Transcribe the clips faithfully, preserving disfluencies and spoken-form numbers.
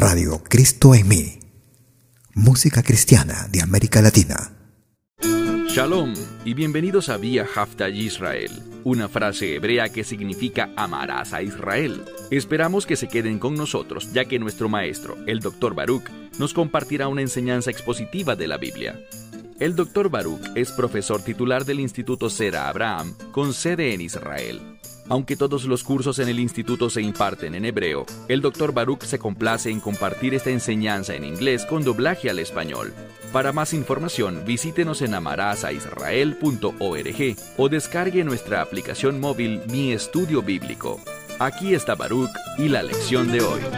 Radio Cristo en mí. Música cristiana de América Latina. Shalom y bienvenidos a Vía Hafta Yisrael, una frase hebrea que significa amarás a Israel. Esperamos que se queden con nosotros, ya que nuestro maestro, el doctor Baruch, nos compartirá una enseñanza expositiva de la Biblia. El doctor Baruch es profesor titular del Instituto Zera Abraham, con sede en Israel. Aunque todos los cursos en el instituto se imparten en hebreo, el doctor Baruch se complace en compartir esta enseñanza en inglés con doblaje al español. Para más información, visítenos en amarasaisrael punto org o descargue nuestra aplicación móvil Mi Estudio Bíblico. Aquí está Baruch y la lección de hoy.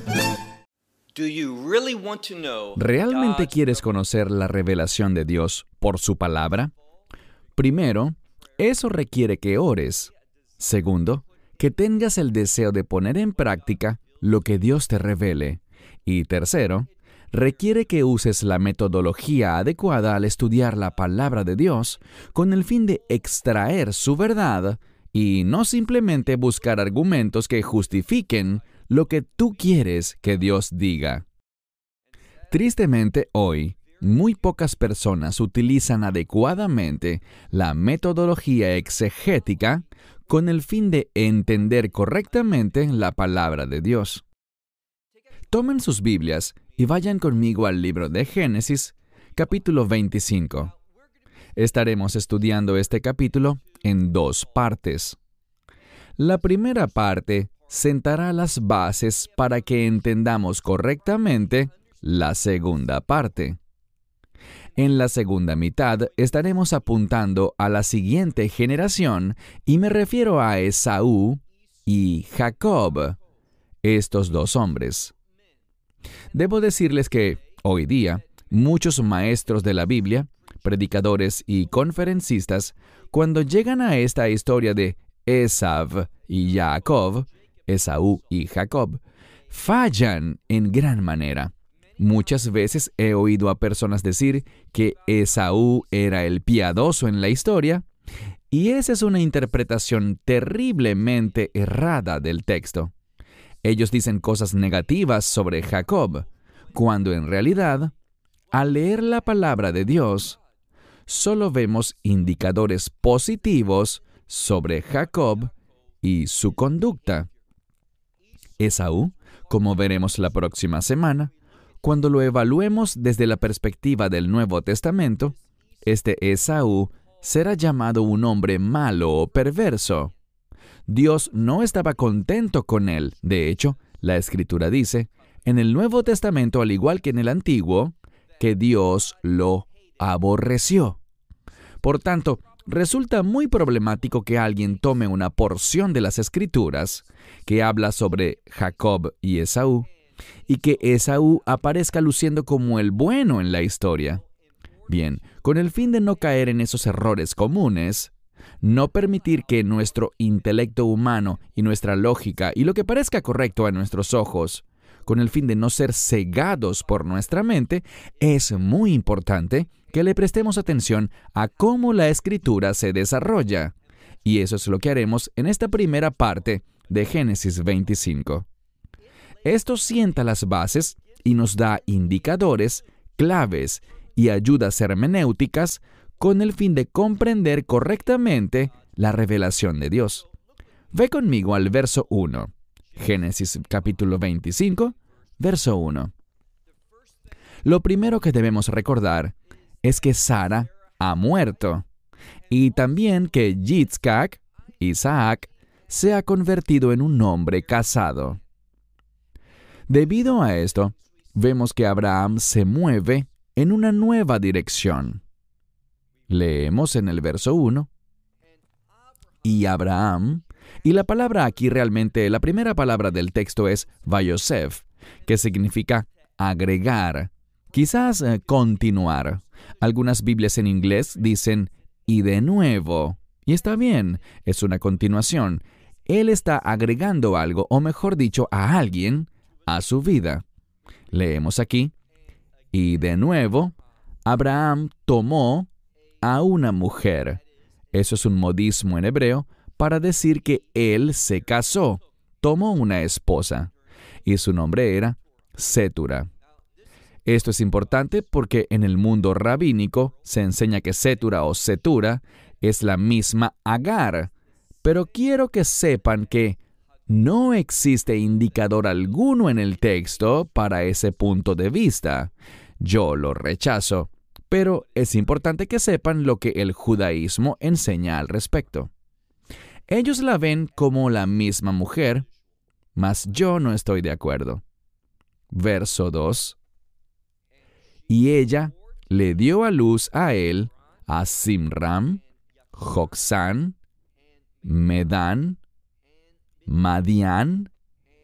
¿Realmente quieres conocer la revelación de Dios por su palabra? Primero, eso requiere que ores. Segundo, que tengas el deseo de poner en práctica lo que Dios te revele. Y tercero, requiere que uses la metodología adecuada al estudiar la palabra de Dios con el fin de extraer su verdad y no simplemente buscar argumentos que justifiquen lo que tú quieres que Dios diga. Tristemente, hoy, muy pocas personas utilizan adecuadamente la metodología exegética con el fin de entender correctamente la palabra de Dios. Tomen sus Biblias y vayan conmigo al libro de Génesis, capítulo veinticinco. Estaremos estudiando este capítulo en dos partes. La primera parte sentará las bases para que entendamos correctamente la segunda parte. En la segunda mitad estaremos apuntando a la siguiente generación y me refiero a Esaú y Jacob, estos dos hombres. Debo decirles que, hoy día, muchos maestros de la Biblia, predicadores y conferencistas, cuando llegan a esta historia de Esav y Jacob, Esaú y Jacob, fallan en gran manera. Muchas veces he oído a personas decir que Esaú era el piadoso en la historia, y esa es una interpretación terriblemente errada del texto. Ellos dicen cosas negativas sobre Jacob, cuando en realidad, al leer la palabra de Dios, solo vemos indicadores positivos sobre Jacob y su conducta. Esaú, como veremos la próxima semana, cuando lo evaluemos desde la perspectiva del Nuevo Testamento, este Esaú será llamado un hombre malo o perverso. Dios no estaba contento con él. De hecho, la Escritura dice, en el Nuevo Testamento, al igual que en el Antiguo, que Dios lo aborreció. Por tanto, resulta muy problemático que alguien tome una porción de las Escrituras que habla sobre Jacob y Esaú, y que Esaú aparezca luciendo como el bueno en la historia. Bien, con el fin de no caer en esos errores comunes, no permitir que nuestro intelecto humano y nuestra lógica y lo que parezca correcto a nuestros ojos, con el fin de no ser cegados por nuestra mente, es muy importante que le prestemos atención a cómo la Escritura se desarrolla. Y eso es lo que haremos en esta primera parte de Génesis veinticinco. Esto sienta las bases y nos da indicadores, claves y ayudas hermenéuticas con el fin de comprender correctamente la revelación de Dios. Ve conmigo al verso uno. Génesis capítulo veinticinco, verso uno. Lo primero que debemos recordar es que Sara ha muerto y también que Yitzhak, Isaac, se ha convertido en un hombre casado. Debido a esto, vemos que Abraham se mueve en una nueva dirección. Leemos en el verso uno, y Abraham, y la palabra aquí realmente, la primera palabra del texto es Vayosef, que significa agregar, quizás eh, continuar. Algunas Biblias en inglés dicen y de nuevo, y está bien, es una continuación. Él está agregando algo, o mejor dicho, a alguien, a su vida. Leemos aquí, y de nuevo, Abraham tomó a una mujer. Eso es un modismo en hebreo para decir que él se casó, tomó una esposa, y su nombre era Sétura. Esto es importante porque en el mundo rabínico se enseña que Sétura o Setura es la misma Agar, pero quiero que sepan que no existe indicador alguno en el texto para ese punto de vista. Yo lo rechazo, pero es importante que sepan lo que el judaísmo enseña al respecto. Ellos la ven como la misma mujer, mas yo no estoy de acuerdo. Verso dos. Y ella le dio a luz a él a Simram, Joksán, Medán, Madián,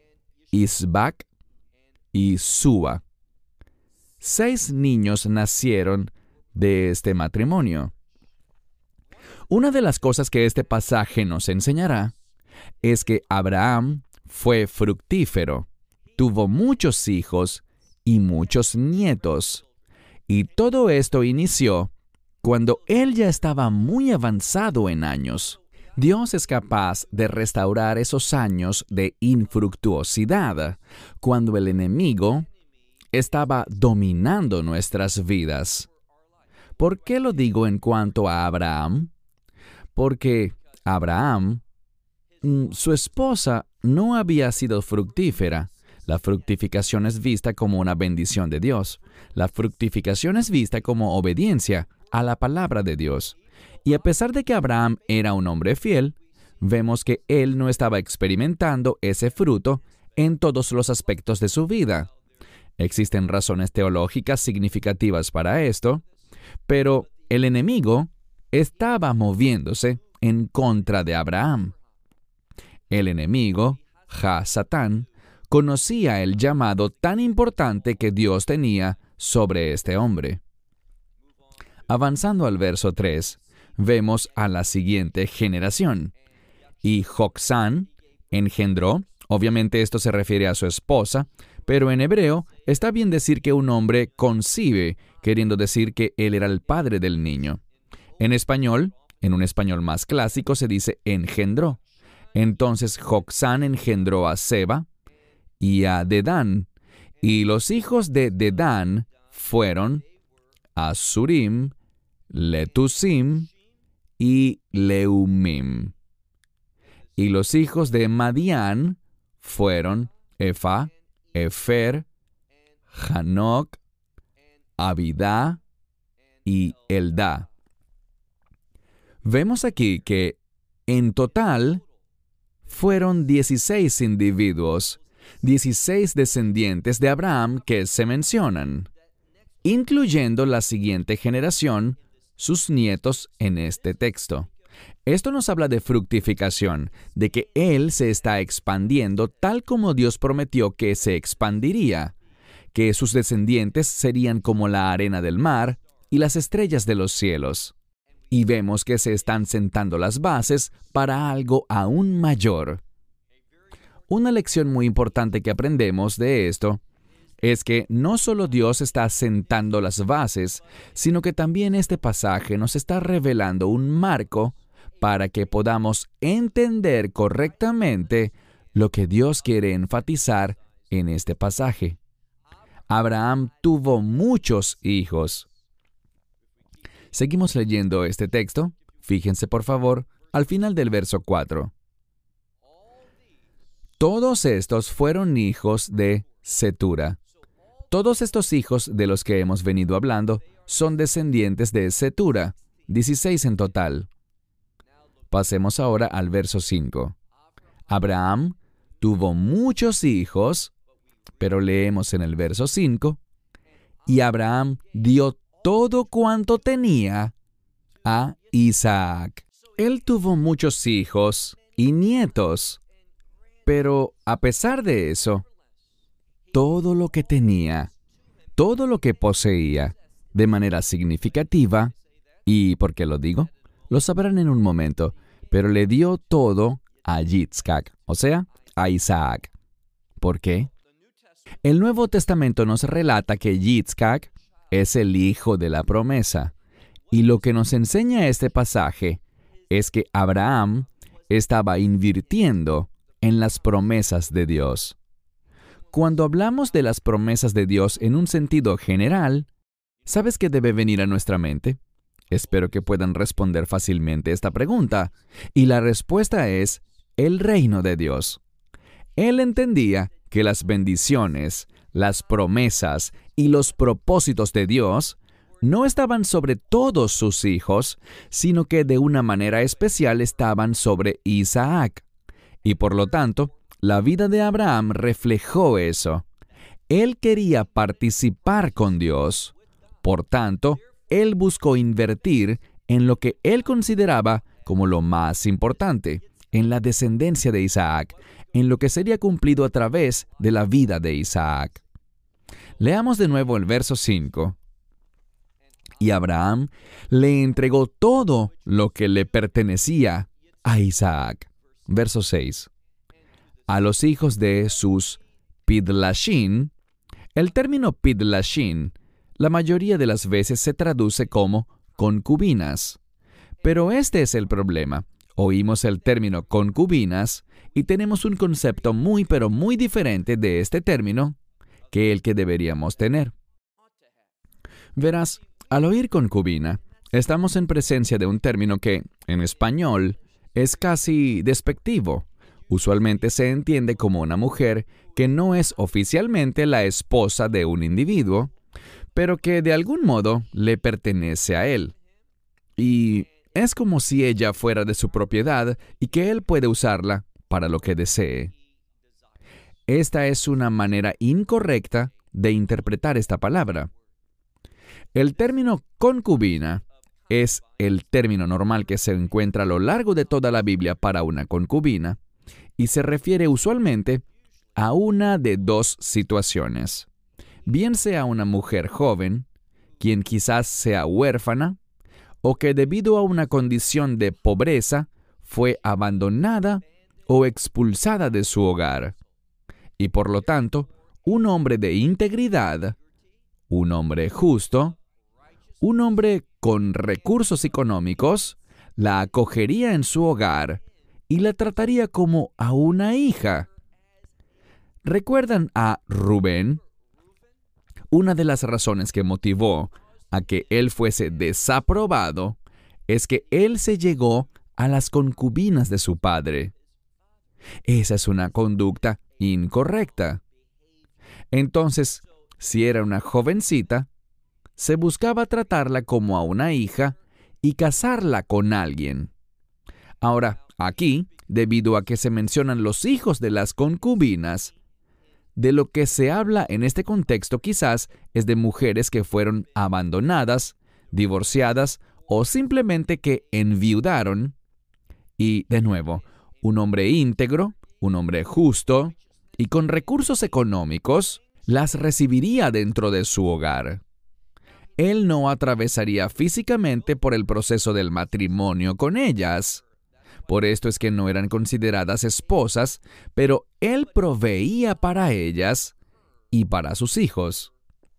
Isbac y Súa. Seis niños nacieron de este matrimonio. Una de las cosas que este pasaje nos enseñará es que Abraham fue fructífero, tuvo muchos hijos y muchos nietos. Y todo esto inició cuando él ya estaba muy avanzado en años. Dios es capaz de restaurar esos años de infructuosidad cuando el enemigo estaba dominando nuestras vidas. ¿Por qué lo digo en cuanto a Abraham? Porque Abraham, su esposa no había sido fructífera. La fructificación es vista como una bendición de Dios. La fructificación es vista como obediencia a la palabra de Dios. Y a pesar de que Abraham era un hombre fiel, vemos que él no estaba experimentando ese fruto en todos los aspectos de su vida. Existen razones teológicas significativas para esto, pero el enemigo estaba moviéndose en contra de Abraham. El enemigo, Ja-Satán, conocía el llamado tan importante que Dios tenía sobre este hombre. Avanzando al verso tres, vemos a la siguiente generación. Y Joksán engendró, obviamente esto se refiere a su esposa, pero en hebreo está bien decir que un hombre concibe, queriendo decir que él era el padre del niño. En español, en un español más clásico, se dice engendró. Entonces Joksán engendró a Seba y a Dedán, y los hijos de Dedán fueron Asurim, Letusim y Leumim. Y los hijos de Madián fueron Efa, Efer, Hanok, Abidá y Eldá. Vemos aquí que en total fueron dieciséis individuos, dieciséis descendientes de Abraham que se mencionan, incluyendo la siguiente generación, sus nietos en este texto. Esto nos habla de fructificación, de que Él se está expandiendo tal como Dios prometió que se expandiría, que sus descendientes serían como la arena del mar y las estrellas de los cielos. Y vemos que se están sentando las bases para algo aún mayor. Una lección muy importante que aprendemos de esto es que no solo Dios está sentando las bases, sino que también este pasaje nos está revelando un marco para que podamos entender correctamente lo que Dios quiere enfatizar en este pasaje. Abraham tuvo muchos hijos. Seguimos leyendo este texto. Fíjense, por favor, al final del verso cuatro. Todos estos fueron hijos de Setura. Todos estos hijos de los que hemos venido hablando son descendientes de Setura, dieciséis en total. Pasemos ahora al verso cinco. Abraham tuvo muchos hijos, pero leemos en el verso cinco, y Abraham dio todo cuanto tenía a Isaac. Él tuvo muchos hijos y nietos, pero a pesar de eso, todo lo que tenía, todo lo que poseía, de manera significativa, y ¿por qué lo digo? Lo sabrán en un momento, pero le dio todo a Yitzhak, o sea, a Isaac. ¿Por qué? El Nuevo Testamento nos relata que Yitzhak es el hijo de la promesa, y lo que nos enseña este pasaje es que Abraham estaba invirtiendo en las promesas de Dios. Cuando hablamos de las promesas de Dios en un sentido general, ¿sabes qué debe venir a nuestra mente? Espero que puedan responder fácilmente esta pregunta. Y la respuesta es el reino de Dios. Él entendía que las bendiciones, las promesas y los propósitos de Dios no estaban sobre todos sus hijos, sino que de una manera especial estaban sobre Isaac. Y por lo tanto, la vida de Abraham reflejó eso. Él quería participar con Dios. Por tanto, él buscó invertir en lo que él consideraba como lo más importante, en la descendencia de Isaac, en lo que sería cumplido a través de la vida de Isaac. Leamos de nuevo el verso cinco. Y Abraham le entregó todo lo que le pertenecía a Isaac. Verso seis. A los hijos de sus Pidlashín. El término Pidlashín la mayoría de las veces se traduce como concubinas. Pero este es el problema. Oímos el término concubinas y tenemos un concepto muy pero muy diferente de este término que el que deberíamos tener. Verás, al oír concubina, estamos en presencia de un término que, en español, es casi despectivo. Usualmente se entiende como una mujer que no es oficialmente la esposa de un individuo, pero que de algún modo le pertenece a él. Y es como si ella fuera de su propiedad y que él puede usarla para lo que desee. Esta es una manera incorrecta de interpretar esta palabra. El término concubina es el término normal que se encuentra a lo largo de toda la Biblia para una concubina y se refiere usualmente a una de dos situaciones. Bien sea una mujer joven, quien quizás sea huérfana, o que debido a una condición de pobreza fue abandonada o expulsada de su hogar. Y por lo tanto, un hombre de integridad, un hombre justo, un hombre con recursos económicos, la acogería en su hogar y la trataría como a una hija. ¿Recuerdan a Rubén? Una de las razones que motivó a que él fuese desaprobado es que él se llegó a las concubinas de su padre. Esa es una conducta incorrecta. Entonces, si era una jovencita, se buscaba tratarla como a una hija y casarla con alguien. Ahora, aquí, debido a que se mencionan los hijos de las concubinas, de lo que se habla en este contexto quizás es de mujeres que fueron abandonadas, divorciadas o simplemente que enviudaron. Y, de nuevo, un hombre íntegro, un hombre justo y con recursos económicos las recibiría dentro de su hogar. Él no atravesaría físicamente por el proceso del matrimonio con ellas. Por esto es que no eran consideradas esposas, pero él proveía para ellas y para sus hijos.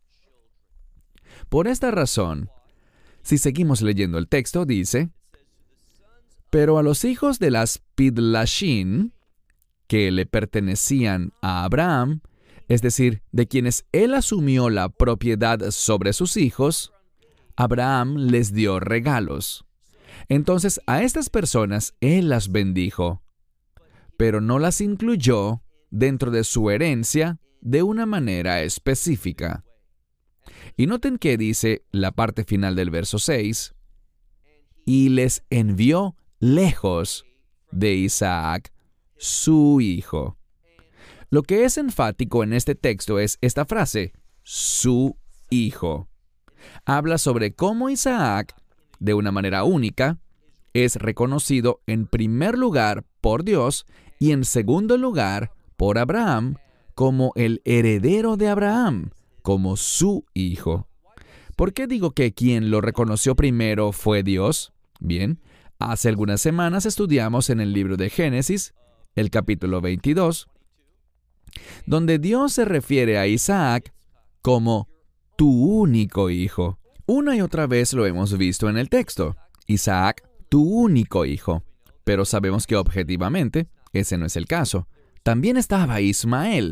Por esta razón, si seguimos leyendo el texto, dice: pero a los hijos de las Pidlashín, que le pertenecían a Abraham, es decir, de quienes él asumió la propiedad sobre sus hijos, Abraham les dio regalos. Entonces a estas personas él las bendijo, pero no las incluyó dentro de su herencia de una manera específica. Y noten que dice la parte final del verso seis, y les envió lejos de Isaac, su hijo. Lo que es enfático en este texto es esta frase, su hijo. Habla sobre cómo Isaac, de una manera única, es reconocido en primer lugar por Dios y en segundo lugar por Abraham como el heredero de Abraham, como su hijo. ¿Por qué digo que quien lo reconoció primero fue Dios? Bien, hace algunas semanas estudiamos en el libro de Génesis, el capítulo veintidós, donde Dios se refiere a Isaac como tu único hijo. Una y otra vez lo hemos visto en el texto. Isaac, tu único hijo. Pero sabemos que objetivamente ese no es el caso. También estaba Ismael,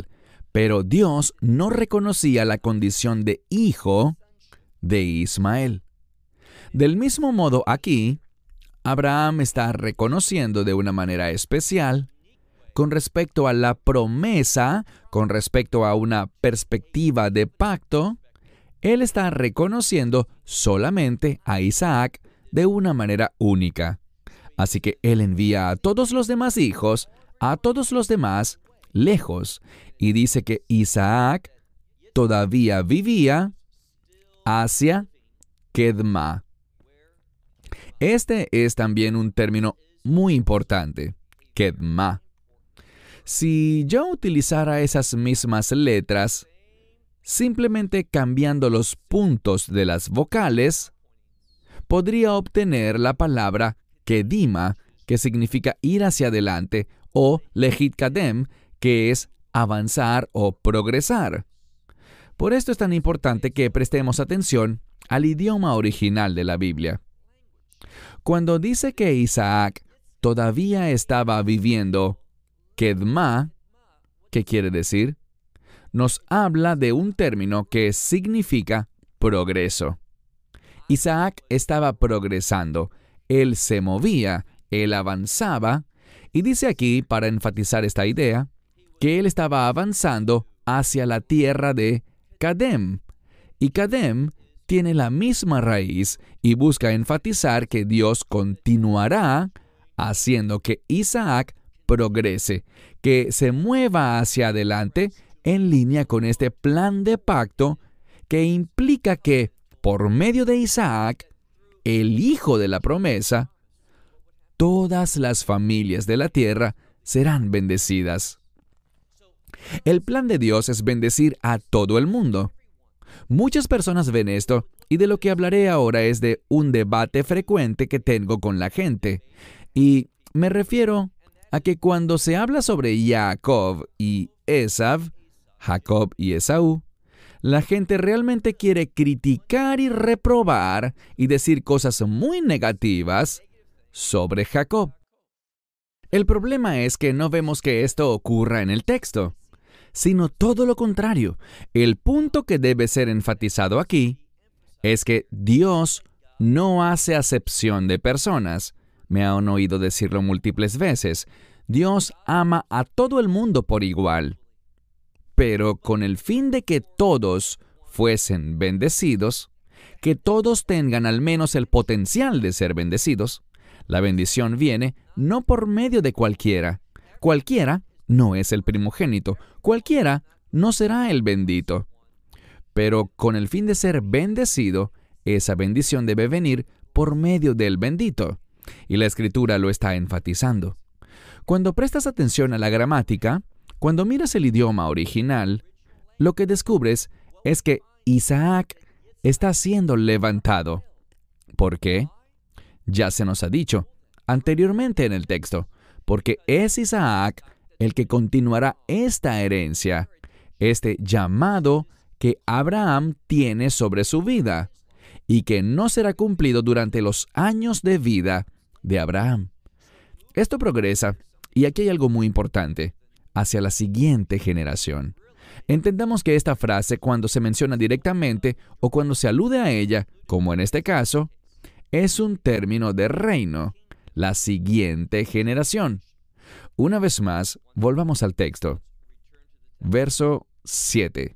pero Dios no reconocía la condición de hijo de Ismael. Del mismo modo aquí, Abraham está reconociendo de una manera especial con respecto a la promesa, con respecto a una perspectiva de pacto. Él está reconociendo solamente a Isaac de una manera única. Así que él envía a todos los demás hijos, a todos los demás, lejos, y dice que Isaac todavía vivía hacia Kedma. Este es también un término muy importante, Kedma. Si yo utilizara esas mismas letras, simplemente cambiando los puntos de las vocales, podría obtener la palabra Kedima, que significa ir hacia adelante, o Lehit Kadem, que es avanzar o progresar. Por esto es tan importante que prestemos atención al idioma original de la Biblia. Cuando dice que Isaac todavía estaba viviendo Kedma, ¿qué quiere decir? Nos habla de un término que significa progreso. Isaac estaba progresando, él se movía, él avanzaba, y dice aquí, para enfatizar esta idea, que él estaba avanzando hacia la tierra de Kadem. Y Kadem tiene la misma raíz y busca enfatizar que Dios continuará haciendo que Isaac progrese, que se mueva hacia adelante en línea con este plan de pacto que implica que, por medio de Isaac, el hijo de la promesa, todas las familias de la tierra serán bendecidas. El plan de Dios es bendecir a todo el mundo. Muchas personas ven esto, y de lo que hablaré ahora es de un debate frecuente que tengo con la gente. Y me refiero a que cuando se habla sobre Jacob y Esav, Jacob y Esaú, la gente realmente quiere criticar y reprobar y decir cosas muy negativas sobre Jacob. El problema es que no vemos que esto ocurra en el texto, sino todo lo contrario. El punto que debe ser enfatizado aquí es que Dios no hace acepción de personas. Me han oído decirlo múltiples veces. Dios ama a todo el mundo por igual. Pero con el fin de que todos fuesen bendecidos, que todos tengan al menos el potencial de ser bendecidos, la bendición viene no por medio de cualquiera. Cualquiera no es el primogénito. Cualquiera no será el bendito. Pero con el fin de ser bendecido, esa bendición debe venir por medio del bendito. Y la Escritura lo está enfatizando. Cuando prestas atención a la gramática, cuando miras el idioma original, lo que descubres es que Isaac está siendo levantado. ¿Por qué? Ya se nos ha dicho anteriormente en el texto, porque es Isaac el que continuará esta herencia, este llamado que Abraham tiene sobre su vida, y que no será cumplido durante los años de vida de Abraham. Esto progresa, y aquí hay algo muy importante, hacia la siguiente generación. Entendamos que esta frase, cuando se menciona directamente o cuando se alude a ella, como en este caso, es un término de reino, la siguiente generación. Una vez más, volvamos al texto. Verso siete.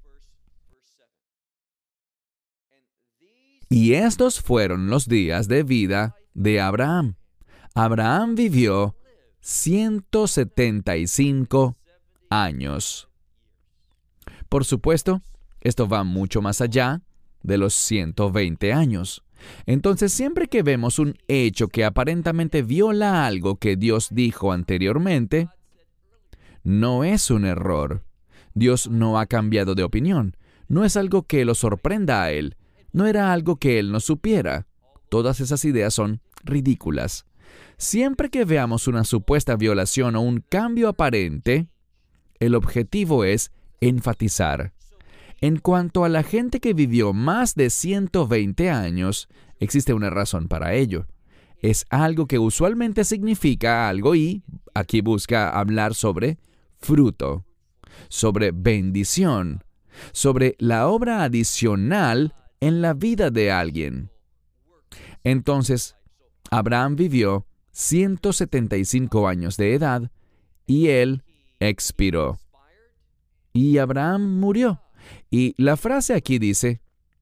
Y estos fueron los días de vida de Abraham. Abraham vivió ciento setenta y cinco años. Por supuesto, esto va mucho más allá de los ciento veinte años. Entonces, siempre que vemos un hecho que aparentemente viola algo que Dios dijo anteriormente, no es un error. Dios no ha cambiado de opinión. No es algo que lo sorprenda a Él. No era algo que Él no supiera. Todas esas ideas son ridículas. Siempre que veamos una supuesta violación o un cambio aparente, el objetivo es enfatizar. En cuanto a la gente que vivió más de ciento veinte años, existe una razón para ello. Es algo que usualmente significa algo y aquí busca hablar sobre fruto. sobre bendición, sobre la obra adicional en la vida de alguien. Entonces, Abraham vivió ciento setenta y cinco años de edad y él expiró. Y Abraham murió. Y la frase aquí dice,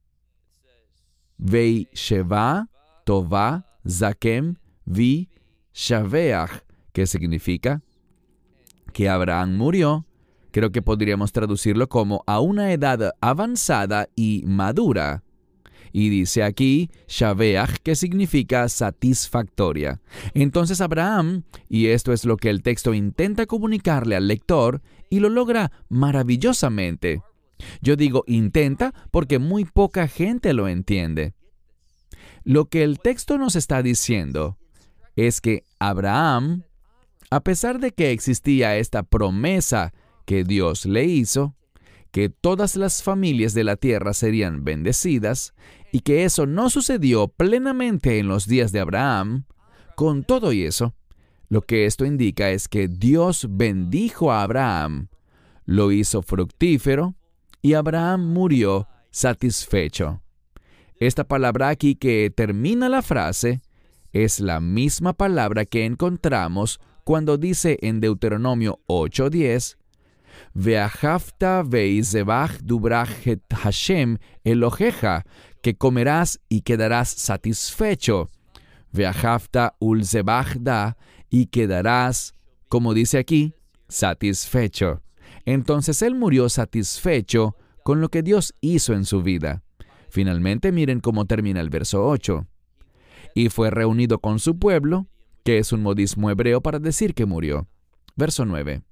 Vei Sheva Tova Zakem Vi Shaveach, que significa que Abraham murió. Creo que podríamos traducirlo como a una edad avanzada y madura. Y dice aquí, Shaveach, que significa satisfactoria. Entonces Abraham, y esto es lo que el texto intenta comunicarle al lector, y lo logra maravillosamente. Yo digo intenta porque muy poca gente lo entiende. Lo que el texto nos está diciendo es que Abraham, a pesar de que existía esta promesa que Dios le hizo, que todas las familias de la tierra serían bendecidas, y que eso no sucedió plenamente en los días de Abraham, con todo y eso, lo que esto indica es que Dios bendijo a Abraham, lo hizo fructífero, y Abraham murió satisfecho. Esta palabra aquí que termina la frase es la misma palabra que encontramos cuando dice en Deuteronomio ocho diez, Ve'ahavta ve'izebach dubrach et Hashem Eloheja, que comerás y quedarás satisfecho. Ve'ahavta ulzebach da, y quedarás, como dice aquí, satisfecho. Entonces él murió satisfecho con lo que Dios hizo en su vida. Finalmente, miren cómo termina el verso ocho. Y fue reunido con su pueblo, que es un modismo hebreo para decir que murió. Verso nueve.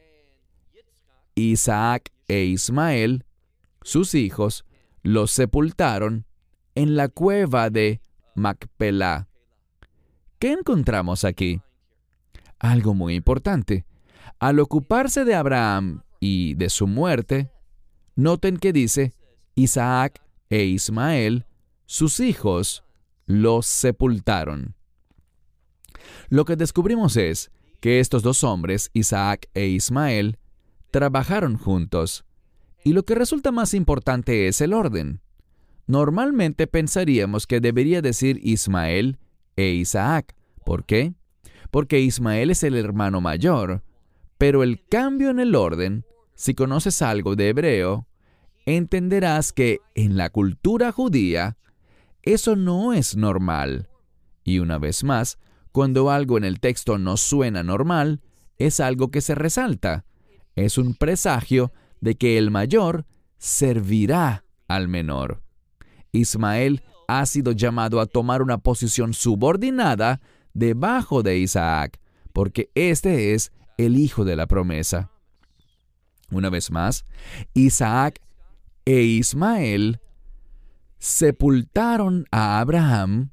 Isaac e Ismael, sus hijos, los sepultaron en la cueva de Macpelá. ¿Qué encontramos aquí? Algo muy importante. Al ocuparse de Abraham y de su muerte, noten que dice Isaac e Ismael, sus hijos, los sepultaron. Lo que descubrimos es que estos dos hombres, Isaac e Ismael, trabajaron juntos. Y lo que resulta más importante es el orden. Normalmente pensaríamos que debería decir Ismael e Isaac. ¿Por qué? Porque Ismael es el hermano mayor. Pero el cambio en el orden, si conoces algo de hebreo, entenderás que en la cultura judía, eso no es normal. Y una vez más, cuando algo en el texto no suena normal, es algo que se resalta. Es un presagio de que el mayor servirá al menor. Ismael ha sido llamado a tomar una posición subordinada debajo de Isaac, porque este es el hijo de la promesa. Una vez más, Isaac e Ismael sepultaron a Abraham,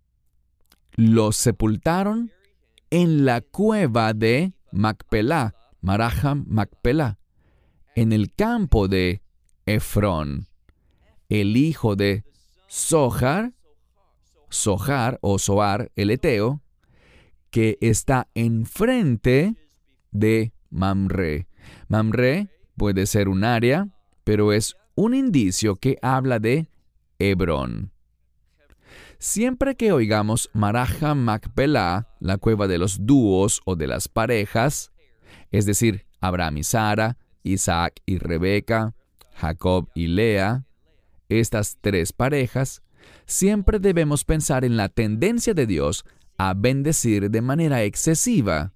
los sepultaron en la cueva de Macpelá, Maraham Macpelá, en el campo de Efrón, el hijo de Zohar, Zohar o Zohar el Eteo, que está enfrente de Mamre. Mamre puede ser un área, pero es un indicio que habla de Hebrón. Siempre que oigamos Maraham Macpelá, la cueva de los dúos o de las parejas, es decir, Abraham y Sara, Isaac y Rebeca, Jacob y Lea, estas tres parejas, siempre debemos pensar en la tendencia de Dios a bendecir de manera excesiva.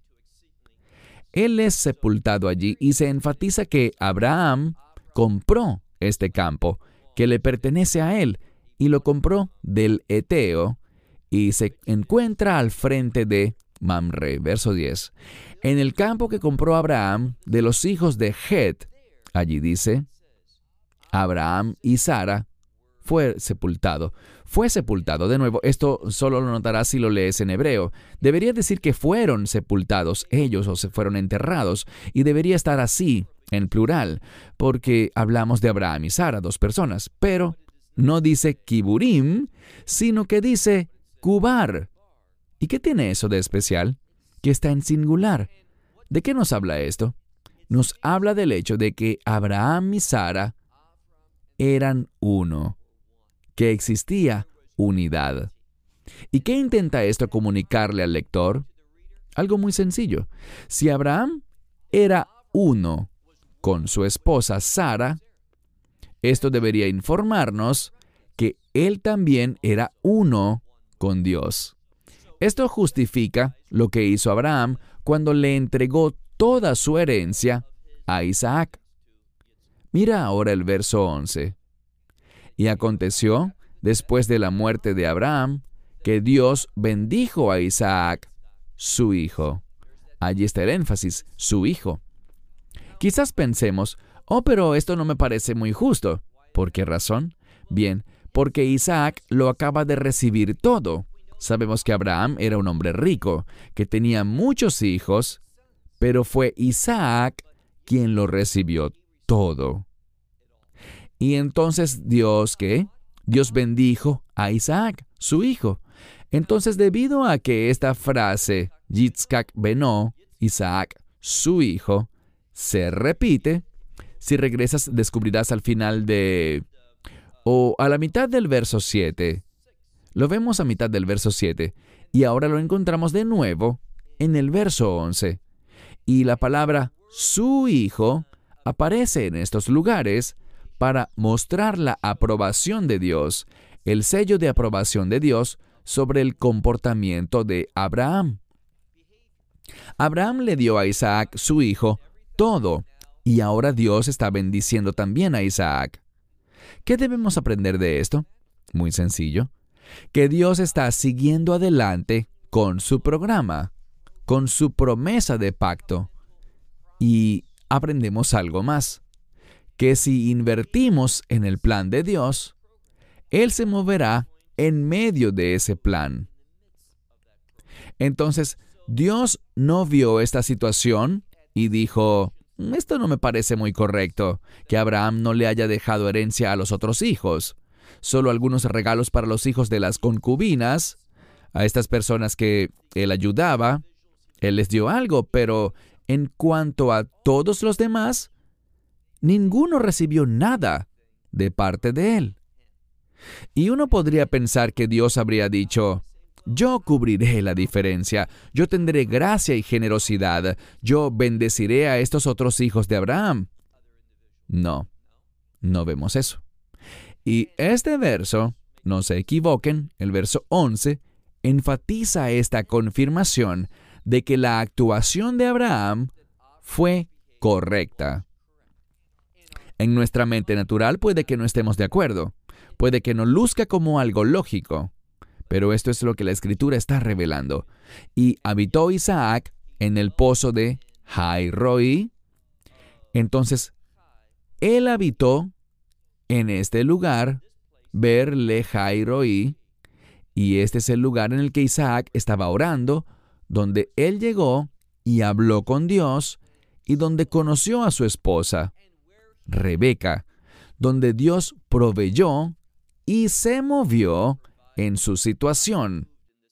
Él es sepultado allí y se enfatiza que Abraham compró este campo que le pertenece a él y lo compró del Eteo y se encuentra al frente de Mamre. Verso diez. En el campo que compró Abraham de los hijos de Het, allí dice, Abraham y Sara fue sepultado. Fue sepultado. De nuevo, esto solo lo notarás si lo lees en hebreo. Debería decir que fueron sepultados ellos o se fueron enterrados, y debería estar así, en plural, porque hablamos de Abraham y Sara, dos personas. Pero no dice kiburim, sino que dice kubar. ¿Y qué tiene eso de especial? Que está en singular. ¿De qué nos habla esto? nos habla del hecho de que Abraham y Sara eran uno, que existía unidad. ¿Y qué intenta esto comunicarle al lector? Algo muy sencillo. Si Abraham era uno con su esposa Sara, esto debería informarnos que él también era uno con Dios. Esto justifica lo que hizo Abraham cuando le entregó toda su herencia a Isaac. Mira ahora el verso once. Y aconteció, después de la muerte de Abraham, que Dios bendijo a Isaac, su hijo. Allí está el énfasis, su hijo. Quizás pensemos, oh, pero esto no me parece muy justo. ¿Por qué razón? Bien, porque Isaac lo acaba de recibir todo. Sabemos que Abraham era un hombre rico, que tenía muchos hijos, pero fue Isaac quien lo recibió todo. Y entonces Dios, ¿qué? Dios bendijo a Isaac, su hijo. Entonces, debido a que esta frase, Yitzhak beno, Isaac, su hijo, se repite, si regresas descubrirás al final de... o a la mitad del verso siete. Lo vemos a mitad del verso siete, y ahora lo encontramos de nuevo en el verso once. Y la palabra su hijo aparece en estos lugares para mostrar la aprobación de Dios, el sello de aprobación de Dios sobre el comportamiento de Abraham. Abraham le dio a Isaac, su hijo, todo, y ahora Dios está bendiciendo también a Isaac. ¿Qué debemos aprender de esto? Muy sencillo, que Dios está siguiendo adelante con su programa, con su promesa de pacto. Y aprendemos algo más, que si invertimos en el plan de Dios, Él se moverá en medio de ese plan. Entonces, Dios no vio esta situación y dijo, esto no me parece muy correcto, que Abraham no le haya dejado herencia a los otros hijos, solo algunos regalos para los hijos de las concubinas, a estas personas que él ayudaba, él les dio algo, pero en cuanto a todos los demás, ninguno recibió nada de parte de él. Y uno podría pensar que Dios habría dicho, yo cubriré la diferencia, yo tendré gracia y generosidad, yo bendeciré a estos otros hijos de Abraham. No, no vemos eso. Y este verso, no se equivoquen, el verso once, enfatiza esta confirmación de que la actuación de Abraham fue correcta. En nuestra mente natural puede que no estemos de acuerdo, puede que no luzca como algo lógico, pero esto es lo que la Escritura está revelando. Y habitó Isaac en el pozo de Jai-Roi. Entonces, él habitó en este lugar, Ber Jai-Roi, y este es el lugar en el que Isaac estaba orando, donde él llegó y habló con Dios, y donde conoció a su esposa, Rebeca, donde Dios proveyó y se movió en su situación.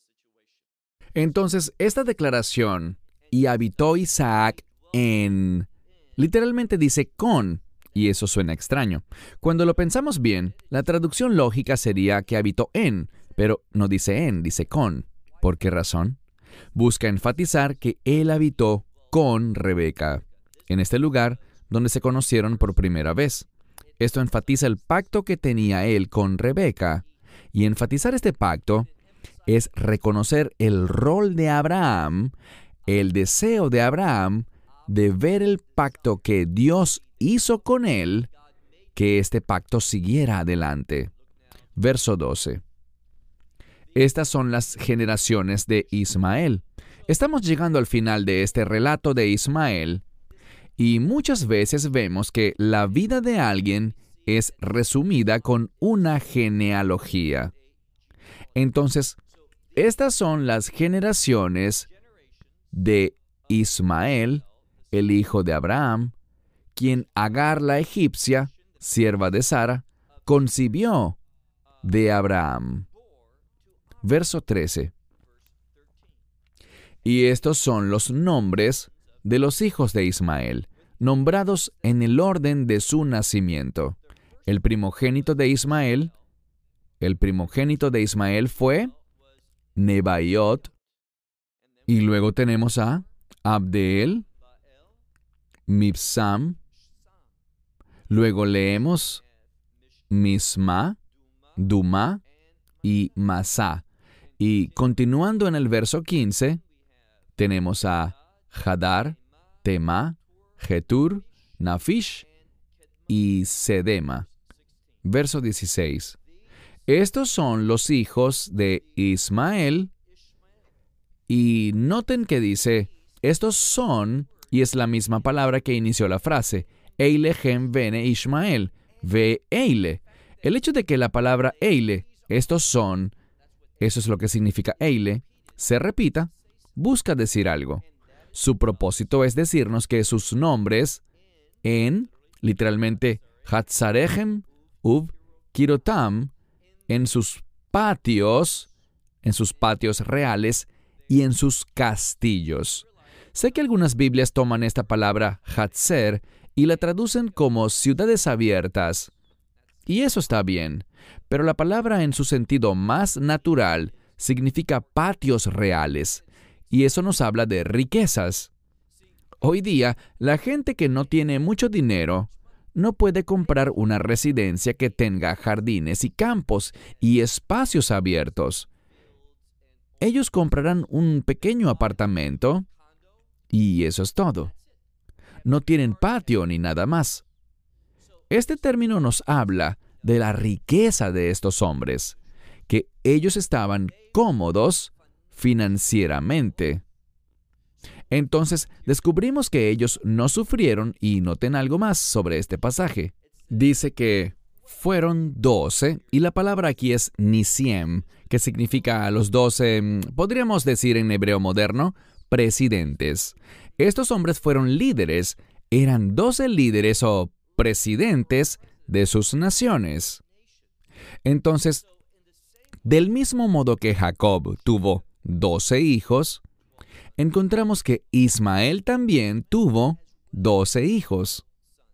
Entonces, esta declaración, y habitó Isaac en, literalmente dice con, y eso suena extraño. Cuando lo pensamos bien, la traducción lógica sería que habitó en, pero no dice en, dice con. ¿Por qué razón? Busca enfatizar que él habitó con Rebeca, en este lugar donde se conocieron por primera vez. Esto enfatiza el pacto que tenía él con Rebeca, y enfatizar este pacto es reconocer el rol de Abraham, el deseo de Abraham de ver el pacto que Dios hizo con él, que este pacto siguiera adelante. Verso doce. Estas son las generaciones de Ismael. Estamos llegando al final de este relato de Ismael, y muchas veces vemos que la vida de alguien es resumida con una genealogía. Entonces, estas son las generaciones de Ismael, el hijo de Abraham, quien Agar la egipcia, sierva de Sara, concibió de Abraham. Verso trece. Y estos son los nombres de los hijos de Ismael. nombrados en el orden de su nacimiento. El primogénito de Ismael, el primogénito de Ismael fue Nebaiot, y luego tenemos a Abdeel, Mibsam, luego leemos Misma, Duma y Masá. Y continuando en el verso quince, tenemos a Hadar, Tema, Getur, Nafish y Sedema. Verso dieciséis. Estos son los hijos de Ismael. Y noten que dice, estos son, y es la misma palabra que inició la frase, Eile Gem Bene Ishmael, Ve Eile. El hecho de que la palabra Eile, estos son, eso es lo que significa Eile, se repita, busca decir algo. Su propósito es decirnos que sus nombres en, literalmente, Hatzarechem Ub Kirotam, en sus patios, en sus patios reales y en sus castillos. Sé que algunas Biblias toman esta palabra Hatzer y la traducen como ciudades abiertas. Y eso está bien, pero la palabra en su sentido más natural significa patios reales, y eso nos habla de riquezas. Hoy día, la gente que no tiene mucho dinero no puede comprar una residencia que tenga jardines y campos y espacios abiertos. Ellos comprarán un pequeño apartamento y eso es todo. No tienen patio ni nada más. Este término nos habla de la riqueza de estos hombres, que ellos estaban cómodos financieramente. Entonces, descubrimos que ellos no sufrieron, y noten algo más sobre este pasaje. Dice que fueron doce, y la palabra aquí es nisiem, que significa los doce, podríamos decir en hebreo moderno, presidentes. Estos hombres fueron líderes, eran doce líderes o presidentes de sus naciones. Entonces, del mismo modo que Jacob tuvo doce hijos, encontramos que Ismael también tuvo doce hijos.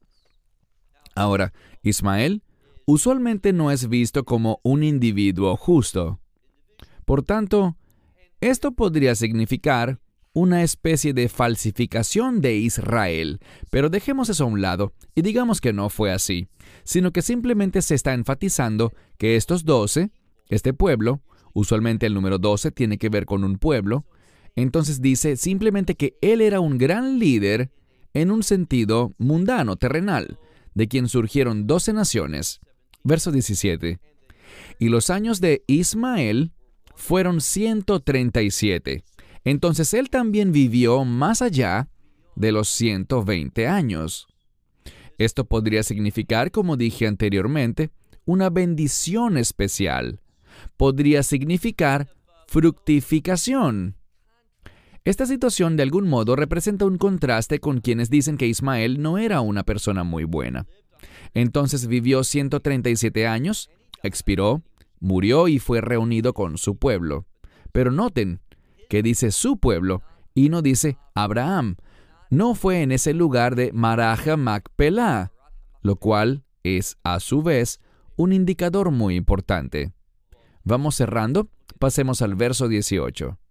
Ahora, Ismael usualmente no es visto como un individuo justo. Por tanto, esto podría significar una especie de falsificación de Israel, pero dejemos eso a un lado y digamos que no fue así, sino que simplemente se está enfatizando que estos doce, este pueblo, usualmente el número doce tiene que ver con un pueblo, entonces dice simplemente que él era un gran líder en un sentido mundano, terrenal, de quien surgieron doce naciones. Verso diecisiete. Y los años de Ismael fueron ciento treinta y siete. Entonces él también vivió más allá de los ciento veinte años. Esto podría significar, como dije anteriormente, una bendición especial. Podría significar fructificación. Esta situación de algún modo representa un contraste con quienes dicen que Ismael no era una persona muy buena. Entonces vivió ciento treinta y siete años, expiró, murió y fue reunido con su pueblo. Pero noten que dice su pueblo y no dice Abraham. No fue en ese lugar de Maraja Macpelá, lo cual es a su vez un indicador muy importante. Vamos cerrando, pasemos al verso dieciocho.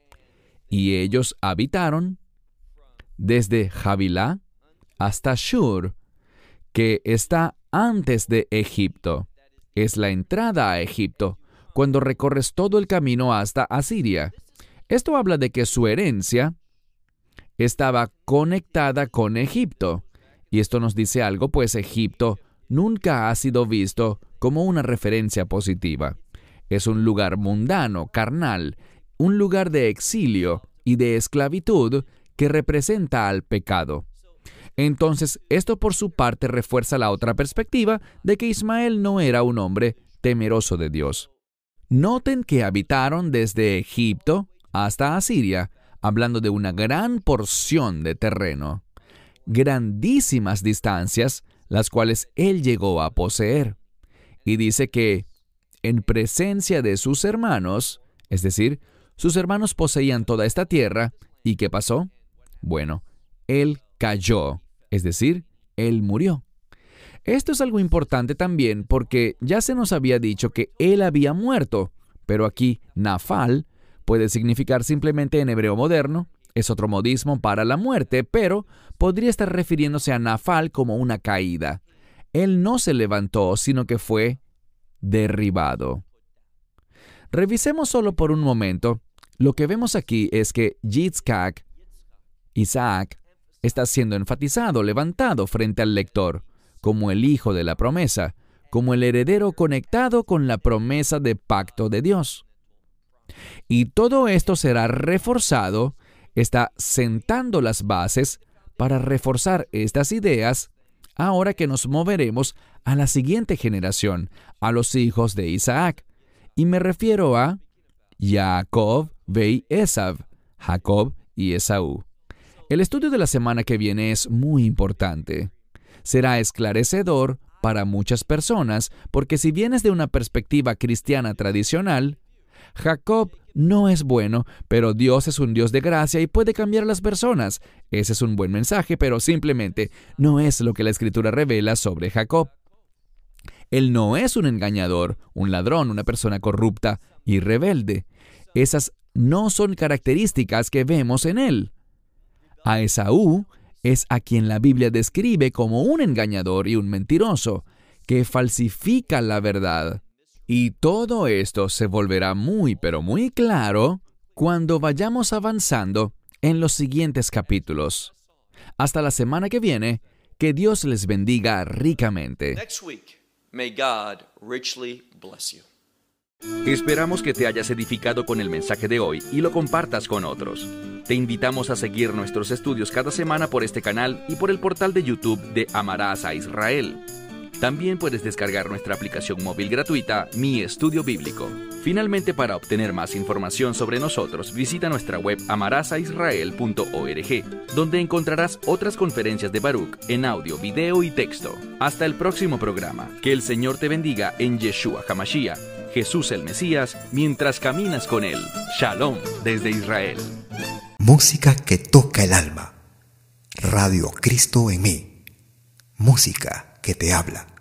Y ellos habitaron desde Javilá hasta Shur, que está antes de Egipto. Es la entrada a Egipto, cuando recorres todo el camino hasta Asiria. Esto habla de que su herencia estaba conectada con Egipto. Y esto nos dice algo, pues Egipto nunca ha sido visto como una referencia positiva. Es un lugar mundano, carnal, un lugar de exilio y de esclavitud que representa al pecado. Entonces, esto por su parte refuerza la otra perspectiva de que Ismael no era un hombre temeroso de Dios. Noten que habitaron desde Egipto hasta Asiria, hablando de una gran porción de terreno, grandísimas distancias, las cuales él llegó a poseer. Y dice que en presencia de sus hermanos, es decir, sus hermanos poseían toda esta tierra, ¿y qué pasó? Bueno, él cayó es decir, él murió. Esto es algo importante también porque ya se nos había dicho que él había muerto, pero aquí Nafal puede significar simplemente en hebreo moderno, es otro modismo para la muerte, pero podría estar refiriéndose a Nafal como una caída. Él no se levantó, sino que fue derribado. Revisemos solo por un momento. Lo que vemos aquí es que Yitzhak, Isaac, está siendo enfatizado, levantado frente al lector, como el hijo de la promesa, como el heredero conectado con la promesa de pacto de Dios. Y todo esto será reforzado, está sentando las bases para reforzar estas ideas ahora que nos moveremos a la siguiente generación, a los hijos de Isaac. Y me refiero a Jacob ve Esav, Jacob y Esaú. El estudio de la semana que viene es muy importante. Será esclarecedor para muchas personas porque si vienes de una perspectiva cristiana tradicional, Jacob no es bueno, pero Dios es un Dios de gracia y puede cambiar a las personas. Ese es un buen mensaje, pero simplemente no es lo que la Escritura revela sobre Jacob. Él no es un engañador, un ladrón, una persona corrupta y rebelde. Esas no son características que vemos en él. A Esaú es a quien la Biblia describe como un engañador y un mentiroso, que falsifica la verdad. Y todo esto se volverá muy, pero muy claro cuando vayamos avanzando en los siguientes capítulos. Hasta la semana que viene, que Dios les bendiga ricamente. Next week, may God richly bless you. Esperamos que te hayas edificado con el mensaje de hoy y lo compartas con otros. Te invitamos a seguir nuestros estudios cada semana por este canal y por el portal de YouTube de Amarás a Israel. También puedes descargar nuestra aplicación móvil gratuita, Mi Estudio Bíblico. Finalmente, para obtener más información sobre nosotros, visita nuestra web amarás a israel punto org, donde encontrarás otras conferencias de Baruch en audio, video y texto. Hasta el próximo programa. Que el Señor te bendiga en Yeshua HaMashiach, Jesús el Mesías, mientras caminas con Él. Shalom desde Israel. Música que toca el alma. Radio Cristo en mí. Música que te habla.